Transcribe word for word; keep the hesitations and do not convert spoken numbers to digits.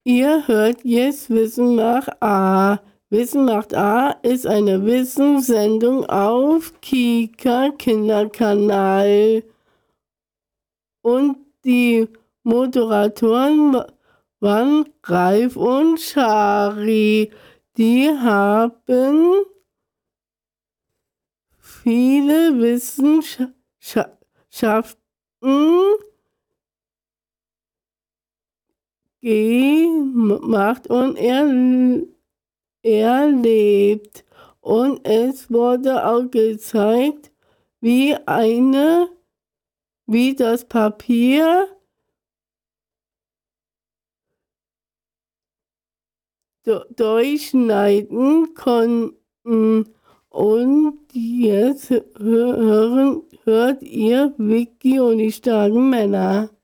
Ihr hört jetzt Wissen nach A. Wissen macht A ist eine Wissenssendung auf Kika Kinderkanal. Und die Moderatoren waren Ralf und Shari. Die haben viele Wissenschaften gemacht und er, erlebt. Und es wurde auch gezeigt, wie eine, wie das Papier do, durchschneiden konnten. Und jetzt hören, hört ihr Vicky und die starken Männer.